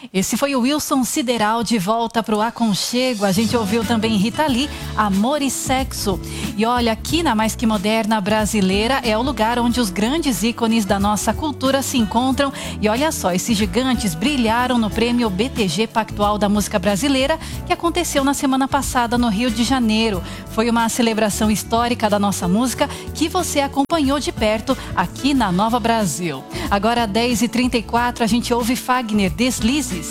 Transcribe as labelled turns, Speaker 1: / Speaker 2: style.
Speaker 1: Esse foi o Wilson Sideral de volta pro aconchego. A gente ouviu também Rita Lee, Amor e Sexo. E olha, aqui na Mais Que Moderna Brasileira é o lugar onde os grandes ícones da nossa cultura se encontram. E olha só, esses gigantes brilharam no prêmio BTG Pactual da Música Brasileira, que aconteceu na semana passada no Rio de Janeiro. Foi uma celebração histórica da nossa música que você acompanhou de perto aqui na Nova Brasil. Agora, 10h34, a gente ouve Fagner, Deslizes.